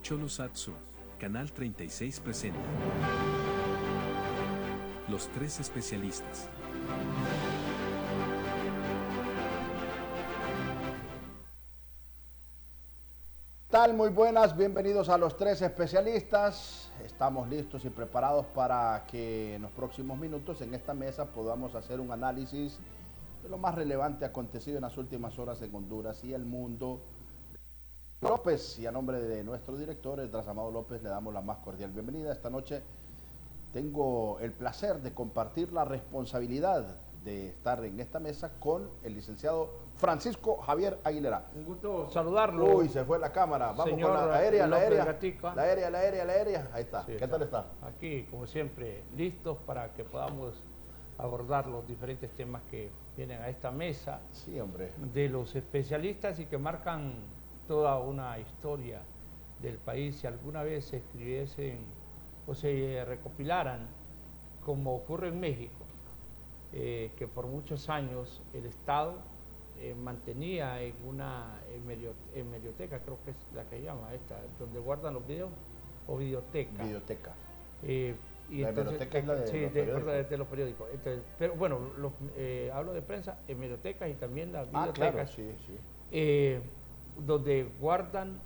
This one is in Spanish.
Cholosatsu, Canal 36 presenta Los Tres Especialistas. ¿Tal? Muy buenas, bienvenidos a Los Tres Especialistas. Estamos listos y preparados para que en los próximos minutos en esta mesa podamos hacer un análisis de lo más relevante acontecido en las últimas horas en Honduras y el mundo. López, y a nombre de nuestro director, el Amado López, le damos la más cordial bienvenida. Esta noche tengo el placer de compartir la responsabilidad de estar en esta mesa con el licenciado Francisco Javier Aguilera. Un gusto saludarlo. Uy, se fue la cámara. Vamos Señor con la aérea. Gatica. La aérea. Ahí está. Sí, ¿Qué tal está? Aquí, como siempre, listos para que podamos abordar los diferentes temas que vienen a esta mesa. Sí, hombre. De los especialistas y que marcan toda una historia del país. Si alguna vez se escribiesen o se recopilaran, como ocurre en México, que por muchos años el Estado mantenía en una hemeroteca, creo que es la que llama esta, donde guardan los videos, o videoteca. Videoteca. Y la entonces, hemeroteca es la de, sí, los periódicos. de los periódicos. Entonces, pero bueno, hablo de prensa, hemerotecas y también las videotecas. Claro, sí. Donde guardan